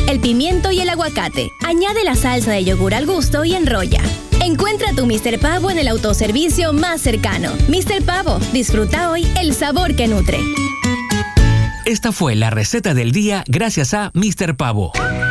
el pimiento y el aguacate. Añade la salsa de yogur al gusto y enrolla. Encuentra tu Mr. Pavo en el autoservicio más cercano. Mr. Pavo, disfruta hoy el sabor que nutre. Esta fue la receta del día gracias a Mr. Pavo.